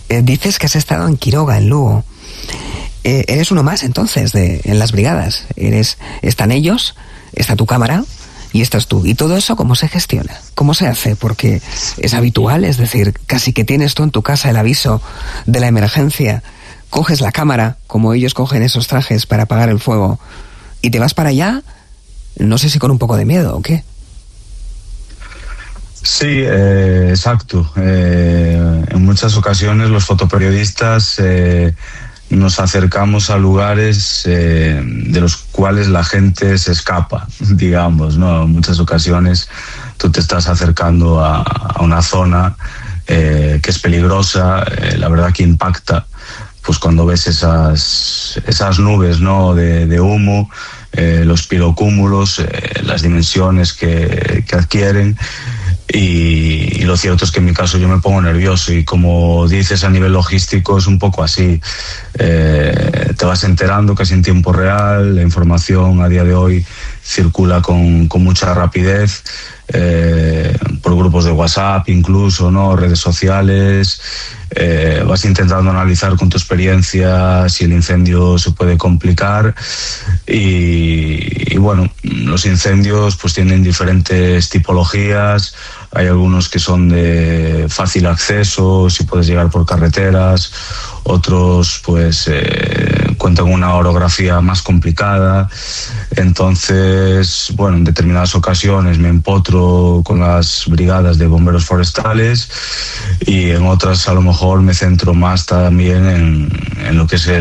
Dices que has estado en Quiroga, en Lugo. Eres uno más, entonces, en las brigadas. Están ellos, está tu cámara y estás tú. ¿Y todo eso cómo se gestiona? ¿Cómo se hace? Porque es habitual, es decir, casi que tienes tú en tu casa el aviso de la emergencia, coges la cámara, como ellos cogen esos trajes para apagar el fuego, y te vas para allá, no sé si con un poco de miedo o qué. Sí, exacto. En muchas ocasiones los fotoperiodistas nos acercamos a lugares de los cuales la gente se escapa, digamos, ¿no? En muchas ocasiones tú te estás acercando a una zona que es peligrosa, la verdad que impacta, pues cuando ves esas nubes, ¿no? de humo, los pirocúmulos, las dimensiones que adquieren. Y lo cierto es que en mi caso yo me pongo nervioso, y como dices, a nivel logístico es un poco así. Te vas enterando casi en tiempo real, la información a día de hoy circula con mucha rapidez, por grupos de WhatsApp incluso, ¿no? Redes sociales. Vas intentando analizar con tu experiencia si el incendio se puede complicar, y bueno, los incendios pues tienen diferentes tipologías. Hay algunos que son de fácil acceso, si puedes llegar por carreteras, otros pues cuentan con una orografía más complicada. Entonces, bueno, en determinadas ocasiones me empotro con las brigadas de bomberos forestales, y en otras a lo mejor me centro más también en lo que es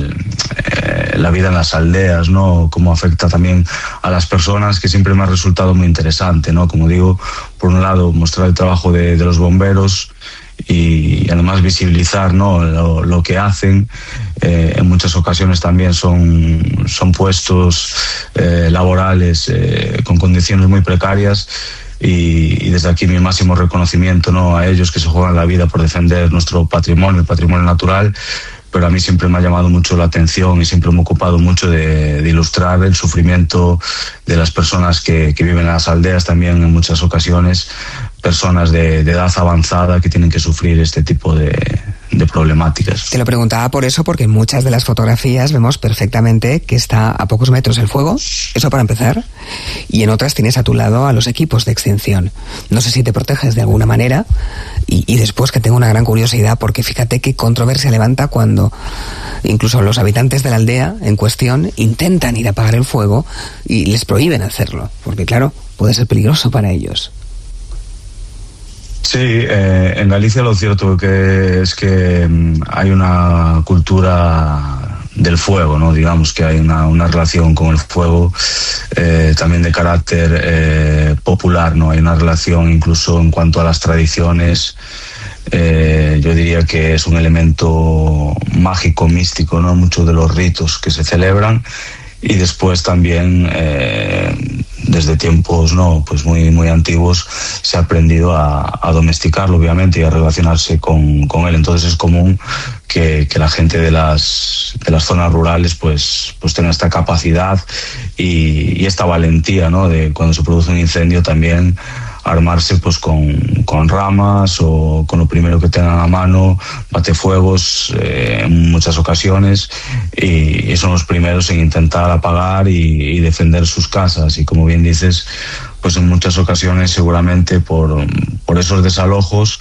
la vida en las aldeas, ¿no? Cómo afecta también a las personas, que siempre me ha resultado muy interesante, ¿no? Como digo, por un lado mostrar el trabajo de los bomberos, y además visibilizar, ¿no? lo que hacen. En muchas ocasiones también son puestos laborales con condiciones muy precarias, y desde aquí mi máximo reconocimiento, ¿no? A ellos, que se juegan la vida por defender nuestro patrimonio, el patrimonio natural. Pero a mí siempre me ha llamado mucho la atención, y siempre me he ocupado mucho de ilustrar el sufrimiento de las personas que viven en las aldeas, también en muchas ocasiones personas de edad avanzada que tienen que sufrir este tipo de problemáticas. Te lo preguntaba por eso, porque en muchas de las fotografías vemos perfectamente que está a pocos metros el fuego, eso para empezar, y en otras tienes a tu lado a los equipos de extinción. No sé si te proteges de alguna manera, y después que tengo una gran curiosidad, porque fíjate qué controversia levanta cuando incluso los habitantes de la aldea en cuestión intentan ir a apagar el fuego y les prohíben hacerlo, porque claro, puede ser peligroso para ellos. Sí, en Galicia lo cierto es que hay una cultura del fuego, ¿no? Digamos que hay una relación con el fuego también de carácter popular, ¿no? Hay una relación incluso en cuanto a las tradiciones. Yo diría que es un elemento mágico, místico, ¿no? Muchos de los ritos que se celebran, y después también desde tiempos, ¿no? Pues muy antiguos se ha aprendido a domesticarlo, obviamente, y a relacionarse con él. Entonces es común que la gente de las zonas rurales pues tenga esta capacidad y esta valentía, ¿no? De cuando se produce un incendio también armarse pues con ramas o con lo primero que tengan a mano, batefuegos en muchas ocasiones, y son los primeros en intentar apagar y defender sus casas. Y como bien dices, pues en muchas ocasiones seguramente por esos desalojos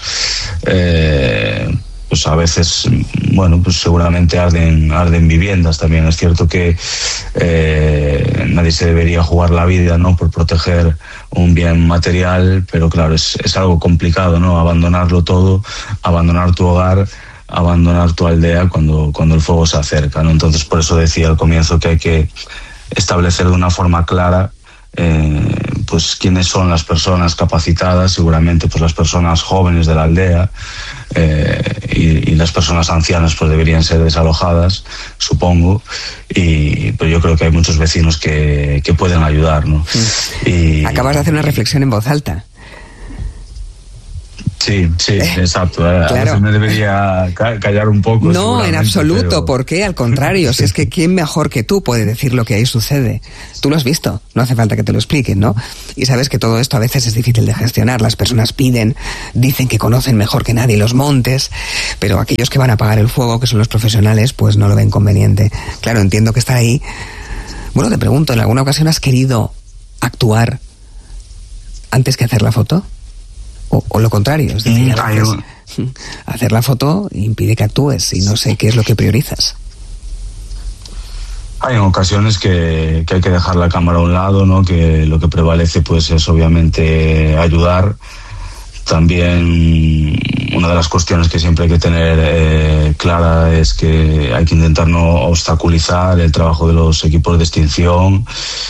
pues a veces, bueno, pues seguramente arden viviendas también. Es cierto que nadie se debería jugar la vida, ¿no? Por proteger un bien material, pero claro, es algo complicado, ¿no? Abandonarlo todo, abandonar tu hogar, abandonar tu aldea cuando el fuego se acerca, ¿no? Entonces, por eso decía al comienzo que hay que establecer de una forma clara pues quiénes son las personas capacitadas. Seguramente pues las personas jóvenes de la aldea, y las personas ancianas pues deberían ser desalojadas, supongo, pero yo creo que hay muchos vecinos que pueden ayudar, ¿no? Acabas de hacer una reflexión en voz alta. Sí, exacto. Claro. A veces me debería callar un poco. No, en absoluto. ¿Por qué? Al contrario, si es que quién mejor que tú puede decir lo que ahí sucede. Tú lo has visto, no hace falta que te lo expliquen, ¿no? Y sabes que todo esto a veces es difícil de gestionar. Las personas piden, dicen que conocen mejor que nadie los montes, pero aquellos que van a apagar el fuego, que son los profesionales, pues no lo ven conveniente. Claro, entiendo que está ahí. Bueno, te pregunto, ¿en alguna ocasión has querido actuar antes que hacer la foto? O lo contrario, es decir, hacer la foto impide que actúes y no sé qué es lo que priorizas. Hay ocasiones que hay que dejar la cámara a un lado, ¿no? Que lo que prevalece pues es obviamente ayudar. También una de las cuestiones que siempre hay que tener clara es que hay que intentar no obstaculizar el trabajo de los equipos de extinción.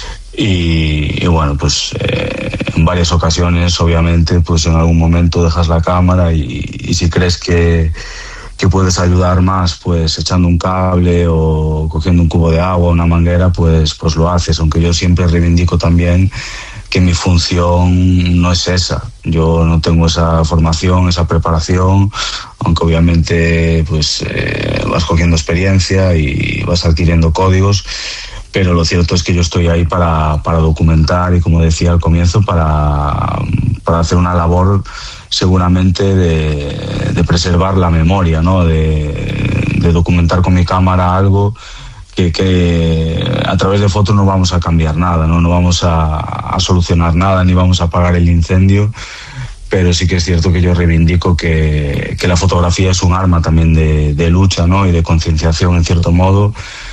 Y bueno, pues en varias ocasiones, obviamente, pues en algún momento dejas la cámara y si crees que puedes ayudar más, pues echando un cable o cogiendo un cubo de agua, una manguera, pues lo haces. Aunque yo siempre reivindico también que mi función no es esa. Yo no tengo esa formación, esa preparación, aunque obviamente pues vas cogiendo experiencia y vas adquiriendo códigos. Pero lo cierto es que yo estoy ahí para documentar y, como decía al comienzo, para hacer una labor seguramente de preservar la memoria, ¿no? De documentar con mi cámara algo que a través de fotos no vamos a cambiar nada, no vamos a solucionar nada, ni vamos a apagar el incendio. Pero sí que es cierto que yo reivindico que la fotografía es un arma también de lucha, ¿no? Y de concienciación, en cierto modo.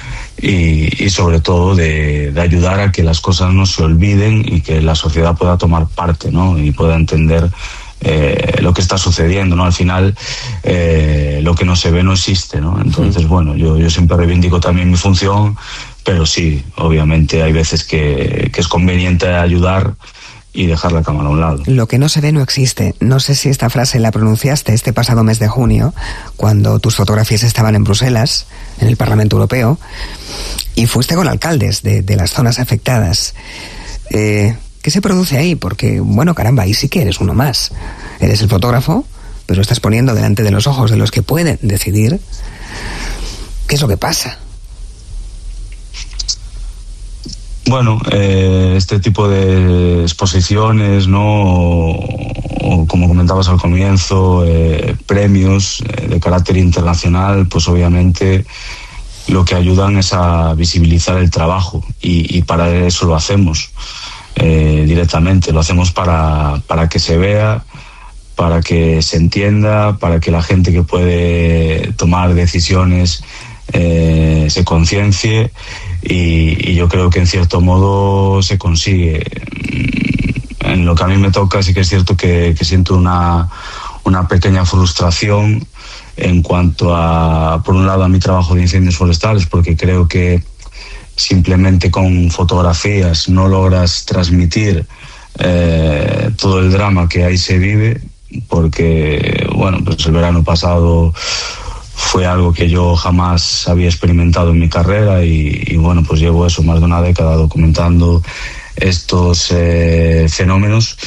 Y sobre todo de ayudar a que las cosas no se olviden y que la sociedad pueda tomar parte, ¿no? Y pueda entender lo que está sucediendo, ¿no? Al final lo que no se ve no existe, ¿no? Entonces, bueno, yo siempre reivindico también mi función, pero sí, obviamente hay veces que es conveniente ayudar y dejar la cámara a un lado. Lo que no se ve no existe. No sé si esta frase la pronunciaste este pasado mes de junio, cuando tus fotografías estaban en Bruselas, en el Parlamento Europeo, y fuiste con alcaldes de las zonas afectadas. ¿Qué se produce ahí? Porque, bueno, caramba, ahí sí que eres uno más. Eres el fotógrafo, pero estás poniendo delante de los ojos de los que pueden decidir qué es lo que pasa. Bueno, este tipo de exposiciones, ¿no? O como comentabas al comienzo, premios de carácter internacional, pues obviamente lo que ayudan es a visibilizar el trabajo y para eso lo hacemos directamente. Lo hacemos para que se vea, para que se entienda, para que la gente que puede tomar decisiones se conciencie. Y yo creo que en cierto modo se consigue. En lo que a mí me toca sí que es cierto que siento una pequeña frustración en cuanto a, por un lado, a mi trabajo de incendios forestales, porque creo que simplemente con fotografías no logras transmitir todo el drama que ahí se vive, porque, bueno, pues el verano pasado fue algo que yo jamás había experimentado en mi carrera y bueno, pues llevo eso, más de una década documentando estos fenómenos,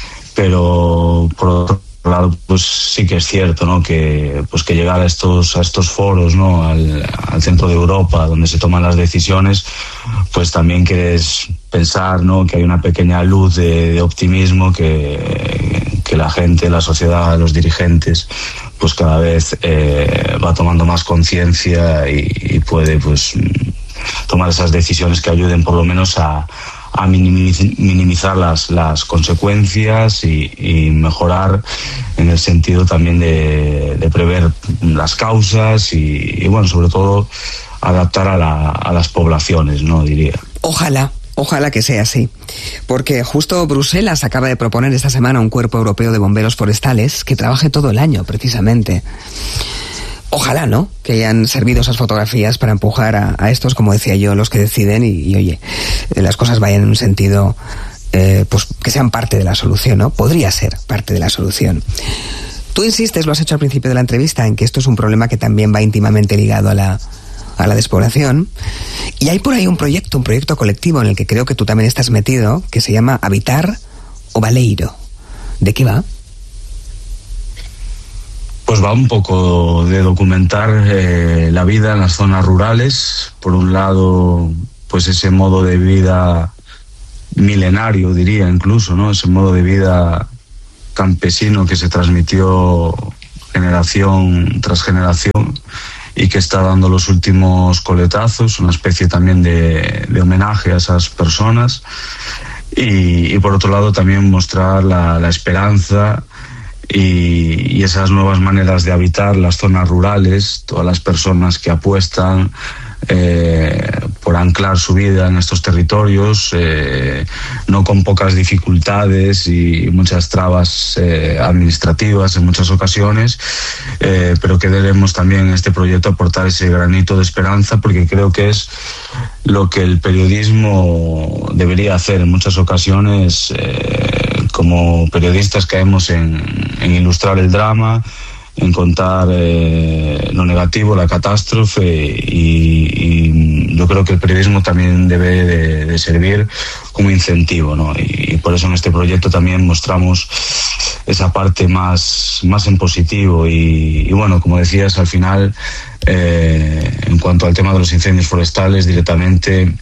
pero por otro lado, pues sí que es cierto, ¿no? Que llegar a estos foros, ¿no? Al centro de Europa, donde se toman las decisiones, pues también quieres pensar, ¿no? Que hay una pequeña luz de optimismo, que la gente, la sociedad, los dirigentes, pues cada vez va tomando más conciencia y puede pues tomar esas decisiones que ayuden por lo menos a minimizar las consecuencias y mejorar en el sentido también de prever las causas y bueno, sobre todo adaptar a las poblaciones, ¿no? Diría. Ojalá que sea así, porque justo Bruselas acaba de proponer esta semana un cuerpo europeo de bomberos forestales que trabaje todo el año, precisamente. Ojalá, ¿no?, que hayan servido esas fotografías para empujar a estos, como decía yo, los que deciden y oye, las cosas vayan en un sentido, pues que sean parte de la solución, ¿no? Podría ser parte de la solución. Tú insistes, lo has hecho al principio de la entrevista, en que esto es un problema que también va íntimamente ligado a la despoblación. Y hay por ahí un proyecto colectivo en el que creo que tú también estás metido, que se llama Habitar o Baleiro. ¿De qué va? Pues va un poco de documentar la vida en las zonas rurales. Por un lado, pues ese modo de vida milenario, diría incluso, ¿no? Ese modo de vida campesino que se transmitió generación tras generación y que está dando los últimos coletazos, una especie también de homenaje a esas personas. Y por otro lado también mostrar la esperanza y esas nuevas maneras de habitar las zonas rurales, todas las personas que apuestan por anclar su vida en estos territorios, no con pocas dificultades y muchas trabas administrativas en muchas ocasiones, pero que debemos también en este proyecto aportar ese granito de esperanza, porque creo que es lo que el periodismo debería hacer en muchas ocasiones. Como periodistas caemos en ilustrar el drama, en contar lo negativo, la catástrofe, y yo creo que el periodismo también debe de servir como incentivo, ¿no? Y por eso en este proyecto también mostramos esa parte más en positivo y bueno, como decías, al final, en cuanto al tema de los incendios forestales directamente,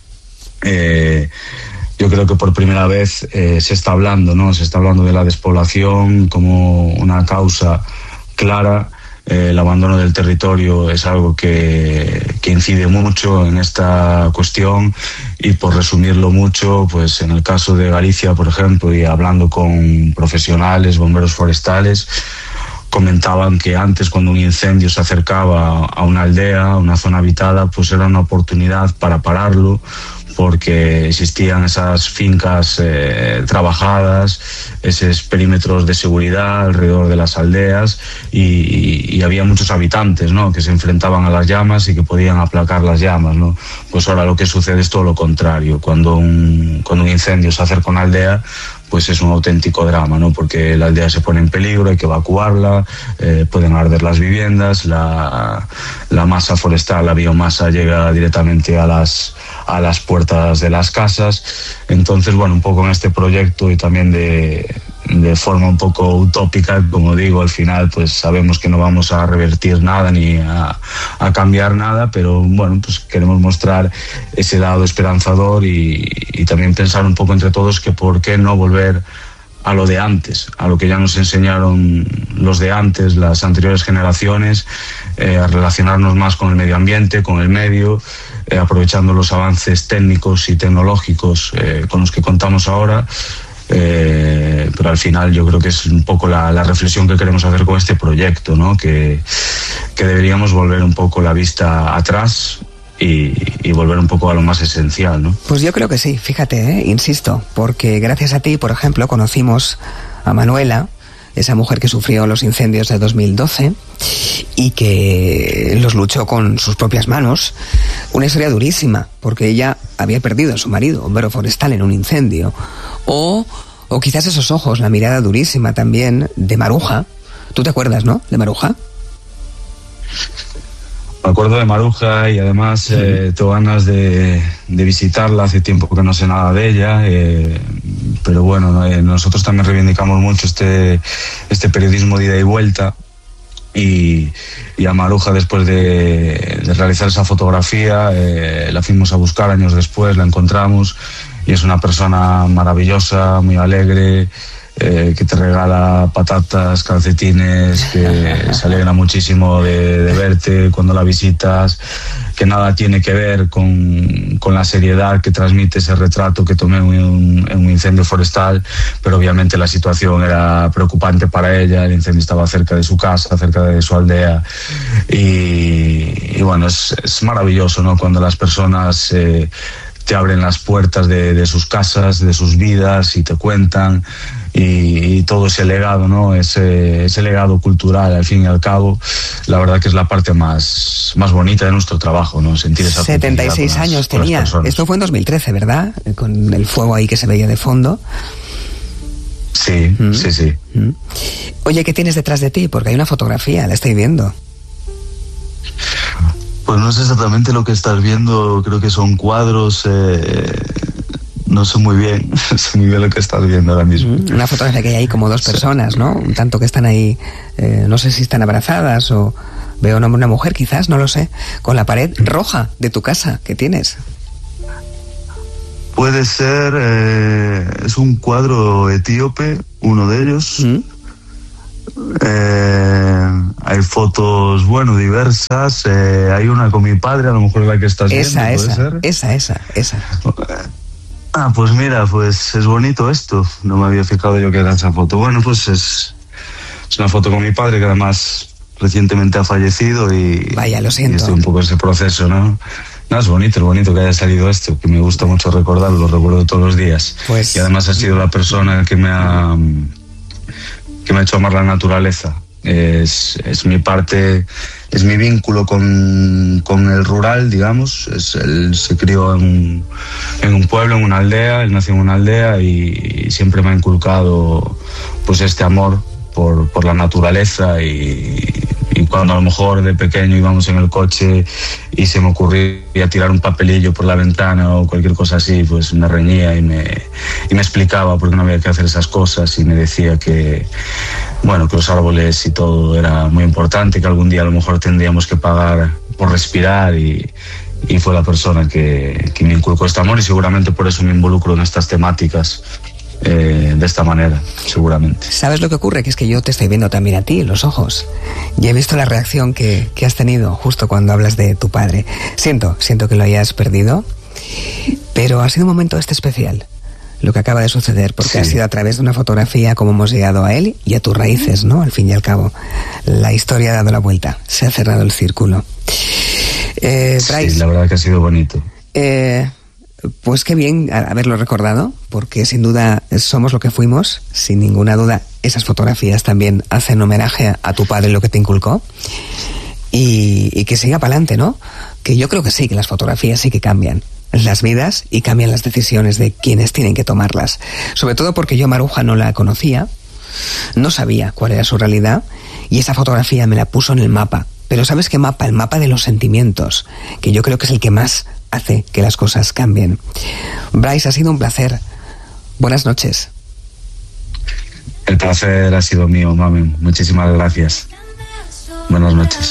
yo creo que por primera vez se está hablando, ¿no? Se está hablando de la despoblación como una causa clara. El abandono del territorio es algo que incide mucho en esta cuestión, y por resumirlo mucho, pues en el caso de Galicia, por ejemplo, y hablando con profesionales, bomberos forestales, comentaban que antes, cuando un incendio se acercaba a una aldea, a una zona habitada, pues era una oportunidad para pararlo, porque existían esas fincas trabajadas, esos perímetros de seguridad alrededor de las aldeas, y había muchos habitantes, ¿no?, que se enfrentaban a las llamas y que podían aplacar las llamas, ¿no? Pues ahora lo que sucede es todo lo contrario. Cuando un incendio se acerca a una aldea, pues es un auténtico drama, ¿no? Porque la aldea se pone en peligro, hay que evacuarla, pueden arder las viviendas, la masa forestal, la biomasa llega directamente a las puertas de las casas. Entonces, bueno, un poco en este proyecto, y también de forma un poco utópica, como digo, al final pues sabemos que no vamos a revertir nada ni a cambiar nada, pero bueno, pues queremos mostrar ese lado esperanzador y también pensar un poco entre todos que por qué no volver a lo de antes, a lo que ya nos enseñaron los de antes, las anteriores generaciones, a relacionarnos más con el medio ambiente, con el medio, aprovechando los avances técnicos y tecnológicos con los que contamos ahora. Pero al final yo creo que es un poco la reflexión que queremos hacer con este proyecto, ¿no? Que deberíamos volver un poco la vista atrás y volver un poco a lo más esencial, ¿no? Pues yo creo que sí, fíjate, insisto, porque gracias a ti, por ejemplo, conocimos a Manuela, esa mujer que sufrió los incendios de 2012 y que los luchó con sus propias manos. Una historia durísima, porque ella había perdido a su marido, bombero forestal, en un incendio. O quizás esos ojos, la mirada durísima también de Maruja. ¿Tú te acuerdas, no?, de Maruja. Me acuerdo de Maruja, y además tengo ganas de visitarla. Hace tiempo que no sé nada de ella, pero bueno, nosotros también reivindicamos mucho este periodismo de ida y vuelta, y a Maruja, después de realizar esa fotografía, la fuimos a buscar años después, la encontramos, y es una persona maravillosa, muy alegre, que te regala patatas, calcetines, que se alegra muchísimo de verte cuando la visitas, que nada tiene que ver con la seriedad que transmite ese retrato que tomé en un incendio forestal, pero obviamente la situación era preocupante para ella. El incendio estaba cerca de su casa, cerca de su aldea, y bueno, es maravilloso, ¿no?, cuando las personas te abren las puertas de sus casas, de sus vidas, y te cuentan, y todo ese legado, ¿no?, ese legado cultural, al fin y al cabo, la verdad que es la parte más bonita de nuestro trabajo, ¿no?, sentir esa 76 años tenía. Esto fue en 2013, ¿verdad?, con el fuego ahí que se veía de fondo. Sí, sí. Oye, ¿qué tienes detrás de ti? Porque hay una fotografía, la estoy viendo. Pues no sé exactamente lo que estás viendo, creo que son cuadros no sé muy bien lo que estás viendo ahora mismo. Una fotografía que hay ahí como dos personas, ¿no? Un tanto que están ahí, no sé si están abrazadas o veo una mujer quizás, no lo sé, con la pared roja de tu casa que tienes. Puede ser, es un cuadro etíope, uno de ellos. Hay fotos, bueno, diversas. Hay una con mi padre, a lo mejor la que estás viendo, ¿puede ser? Esa. Pues mira, pues es bonito esto. No me había fijado yo que era esa foto. Bueno, pues es una foto con mi padre que además recientemente ha fallecido y... Vaya, lo siento. Y estoy un poco ese proceso, ¿no? No, es bonito que haya salido esto, que me gusta mucho recordarlo, lo recuerdo todos los días. Pues... Y además ha sido la persona que me ha hecho amar la naturaleza. Es mi parte, es mi vínculo con el rural, digamos. Él se crió en un pueblo, en una aldea, él nació en una aldea y siempre me ha inculcado pues este amor por la naturaleza y cuando a lo mejor de pequeño íbamos en el coche y se me ocurría tirar un papelillo por la ventana o cualquier cosa así, pues me reñía y me explicaba por qué no había que hacer esas cosas y me decía que los árboles y todo era muy importante, que algún día a lo mejor tendríamos que pagar por respirar y fue la persona que me inculcó este amor y seguramente por eso me involucro en estas temáticas. De esta manera, seguramente. ¿Sabes lo que ocurre? Que es que yo te estoy viendo también a ti, en los ojos. Y he visto la reacción que has tenido justo cuando hablas de tu padre. Siento que lo hayas perdido, pero ha sido un momento especial lo que acaba de suceder, porque ha sido a través de una fotografía como hemos llegado a él y a tus raíces, ¿no? Al fin y al cabo. La historia ha dado la vuelta, se ha cerrado el círculo. Bryce, sí, la verdad que ha sido bonito. Pues qué bien haberlo recordado, porque sin duda somos lo que fuimos, sin ninguna duda esas fotografías también hacen homenaje a tu padre, lo que te inculcó, y que siga para adelante, ¿no? Que yo creo que sí, que las fotografías sí que cambian las vidas y cambian las decisiones de quienes tienen que tomarlas. Sobre todo porque yo a Maruja no la conocía, no sabía cuál era su realidad, y esa fotografía me la puso en el mapa. Pero ¿sabes qué mapa? El mapa de los sentimientos, que yo creo que es el que más hace que las cosas cambien. Bryce, ha sido un placer. Buenas noches. El placer ha sido mío, Mamen. Muchísimas gracias. Buenas noches.